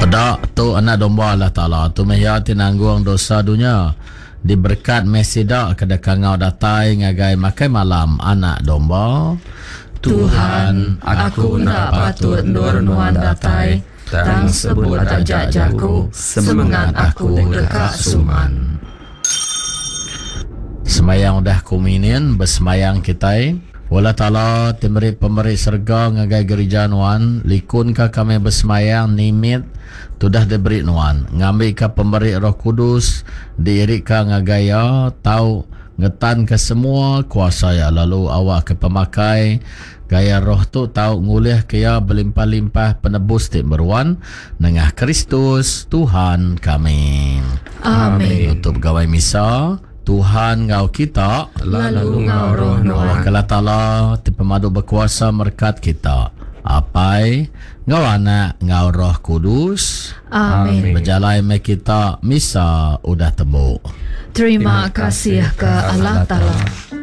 Dak tu anak domba Allah Ta'ala tu maya tinanggung dosa dunia. Diberkat mesida kedekangau datai ngagai makai malam anak domba. Tuhan, aku nak patut nuan datai, tang sebut ajak jaku, semangat aku dekat suman. Semayang dah kuminin bersemayang kita. Wala Ta'ala timri pemberi serga ngagai gereja nuan, likun ka kami bersemayang nimit tudah diberi nuan, ngambil ka pemberi Roh Kudus, diirik ka ngagaya tau ngetan ke semua kuasa ya, lalu awak ke pemakai gaya roh tu tahu ngulih kaya berlimpah-limpah penebus ti beruan nengah Kristus Tuhan kami. Amin. Tutup gawai misa. Tuhan ngau kita, lalu ngau roh nuan. Wakala Ta'ala ti pemadu berkuasa merkat kita. Apai ngau anak ngau Roh Kudus. Amin. Berjalai me kita misa udah tebuk. Terima kasih ke Allah Ta'ala.